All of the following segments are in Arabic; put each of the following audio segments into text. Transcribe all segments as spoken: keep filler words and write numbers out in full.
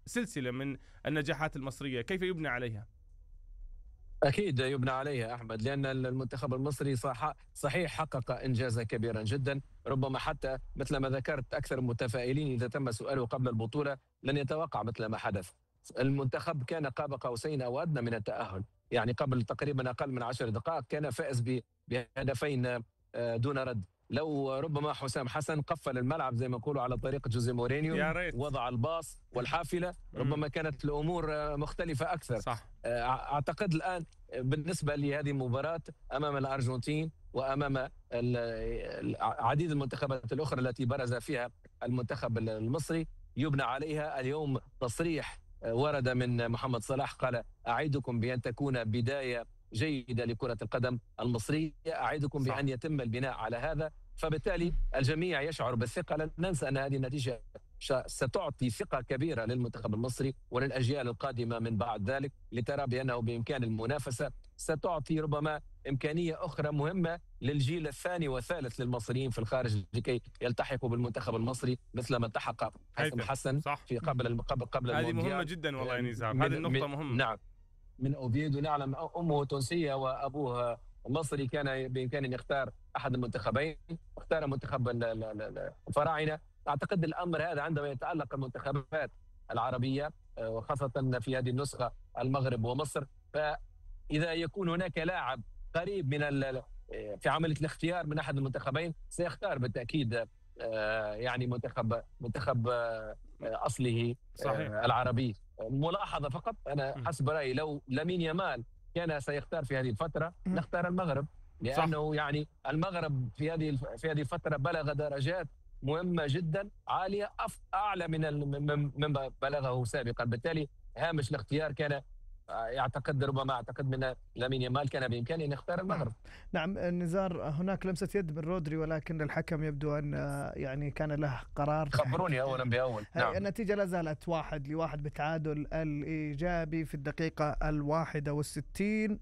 سلسلة من النجاحات المصرية، كيف يبنى عليها؟ أكيد يبنى عليها أحمد، لأن المنتخب المصري صح صحيح حقق إنجازا كبيرا جدا. ربما حتى مثل ما ذكرت أكثر المتفائلين إذا تم سؤاله قبل البطولة لن يتوقع مثل ما حدث. المنتخب كان قاب قوسين أو أدنى من التأهل، يعني قبل تقريبا أقل من عشر دقائق كان فائز ب- بهدفين آه، دون رد. لو ربما حسام حسن قفل الملعب زي ما يقولوا على طريقة جوزي مورينيو، يا ريت. وضع الباص والحافلة، مم. ربما كانت الأمور آه، مختلفة أكثر. صح. آه، أعتقد الآن بالنسبة لهذه المباراة أمام الأرجنتين وأمام ال- ال- عديد المنتخبات الأخرى التي برز فيها المنتخب المصري، يبنى عليها. اليوم تصريح ورد من محمد صلاح قال: أعدكم بأن تكون بداية جيدة لكرة القدم المصرية، أعدكم صح. بأن يتم البناء على هذا. فبالتالي الجميع يشعر بالثقة. لن ننسى أن هذه النتيجة ش- ستعطي ثقة كبيرة للمنتخب المصري وللأجيال القادمة من بعد ذلك، لترى بأنه بإمكان المنافسة. ستعطي ربما إمكانية أخرى مهمة للجيل الثاني والثالث للمصريين في الخارج لكي يلتحقوا بالمنتخب المصري مثل ما التحق حسام هيثم. حسن صح. في قبل الم- قبل قبل هذه مهمة المونديال. جدا والله يا آم، نزار، هذه من من النقطة مهمة. نعم، من أوفيدو. نعلم أمه تونسية وأبوه مصري، كان بإمكانه أن يختار أحد المنتخبين، اختار منتخب ال- ال- ال- الفراعنة. أعتقد الأمر هذا عندما يتعلق المنتخبات العربية آه، وخاصة في هذه النسخة المغرب ومصر، فإذا يكون هناك لاعب قريب من ال- في عملية الاختيار من أحد المنتخبين سيختار بالتأكيد آه، يعني منتخب منتخب آه، أصله صحيح. آه، العربي. ملاحظة فقط، أنا مم. حسب رأيي لو لامين يامال كان سيختار في هذه الفترة مم. نختار المغرب، صح. لأنه يعني المغرب في هذه الف- في هذه الفترة بلغ درجات مهمة جدا عالية، أف- أعلى من ال- من من بلغه سابقا. بالتالي هامش الاختيار كان آه، يعتقد ربما أعتقد من لامين يامال كان بإمكانه أن يختار المغرب. نعم نزار، هناك لمسة يد من رودري ولكن الحكم يبدو أن آه، يعني كان له قرار. خبروني أولا بأول. نعم. النتيجة لا زالت واحد لواحد بتعادل الإيجابي في الدقيقة الواحدة والستين،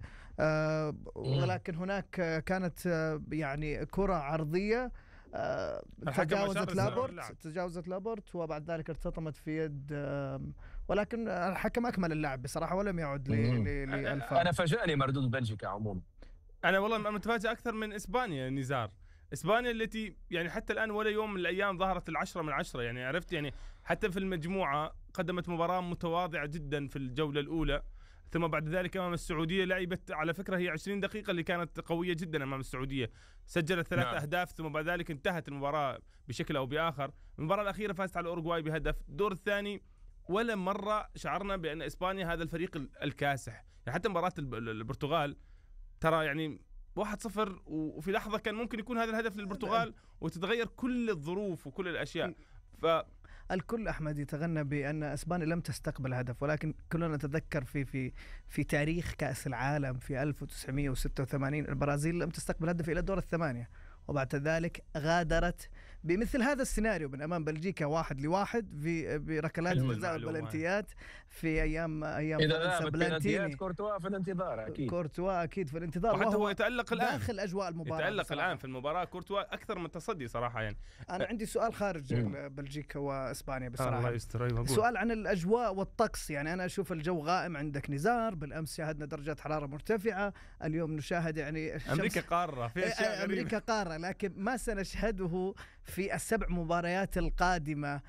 آه ولكن هناك آه، كانت آه، يعني كرة عرضية آه تجاوزت لابورت تجاوزت لابورت وبعد ذلك ارتطمت في يد آه ولكن الحكم أكمل اللعب بصراحة ولم يعد للفار. أنا فاجأني مردود بلجيكا عموما. أنا والله متفاجئ أكثر من إسبانيا نزار. إسبانيا التي يعني حتى الآن ولا يوم من الأيام ظهرت العشرة من عشرة، يعني عرفت يعني حتى في المجموعة قدمت مباراة متواضعة جدا في الجولة الأولى، ثم بعد ذلك أمام السعودية لعبت على فكرة هي عشرين دقيقة اللي كانت قوية جدا أمام السعودية، سجلت ثلاث نعم. أهداف، ثم بعد ذلك انتهت المباراة بشكل أو بآخر. المباراة الأخيرة فازت على الأوروغواي بهدف. الدور الثاني ولا مرة شعرنا بأن إسبانيا هذا الفريق الكاسح، يعني حتى مباراة البرتغال ترى يعني واحد صفر وفي لحظة كان ممكن يكون هذا الهدف للبرتغال وتتغير كل الظروف وكل الأشياء. ف الكل أحمد يتغنى بأن إسبانيا لم تستقبل هدف، ولكن كلنا نتذكر في في في تاريخ كأس العالم في ألف وتسعمائة وستة وثمانين البرازيل لم تستقبل هدف إلى دور الثمانية، وبعد ذلك غادرت بمثل هذا السيناريو من أمام بلجيكا واحد لواحد في بركلات الجزاء والبلنتيات في أيام أيام بلنتيات كورتوا في الانتظار. أكيد كورتوا أكيد في الانتظار، وحتى هو يتألق الآن داخل أجواء المباراة، يتألق بصراحة. الآن في المباراة كورتوا أكثر من تصدي صراحة. يعني أنا عندي سؤال خارج بلجيكا وإسبانيا بصراحة، الله يستر. سؤال عن الأجواء والطقس. يعني أنا أشوف الجو غائم، عندك نزار، بالأمس شاهدنا درجات حرارة مرتفعة، اليوم نشاهد يعني أمريكا قارة في أشياء غريبة. أمريكا قارة، لكن ما سنشهده في السبع مباريات القادمة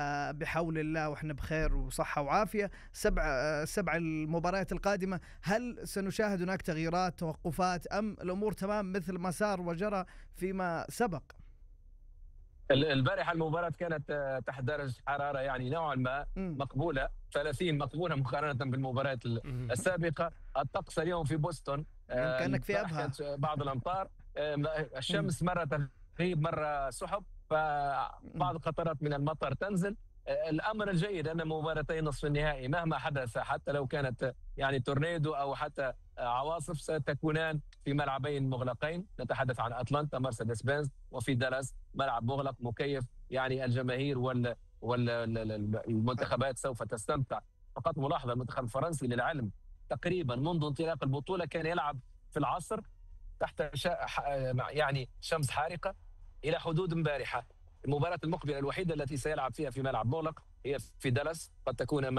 بحول الله وإحنا بخير وصحة وعافية. سبع سبع المباريات القادمة، هل سنشاهد هناك تغييرات توقفات أم الأمور تمام مثل ما صار وجرى فيما سبق؟ البارحة المباراة كانت تحت درجة حرارة يعني نوعا ما مقبولة، ثلاثين مقبولة مقارنة بالمباريات السابقة. الطقس اليوم في بوسطن كأنك في أبها بعض الأمطار، الشمس مرة تغيب مرة سحب، فبعض قطرات من المطر تنزل. الأمر الجيد أن مباراتي نصف النهائي مهما حدث حتى لو كانت يعني تورنيدو أو حتى عواصف ستكونان في ملعبين مغلقين. نتحدث عن أتلانتا مرسيدس بنز، وفي دالاس ملعب مغلق مكيف. يعني الجماهير وال والمنتخبات سوف تستمتع. فقط ملاحظة، المنتخب الفرنسي للعلم تقريبا منذ انطلاق البطولة كان يلعب في العصر تحت يعني شمس حارقة إلى حدود امبارحة. المباراة المقبلة الوحيدة التي سيلعب فيها في ملعب مغلق هي في دالاس، قد تكون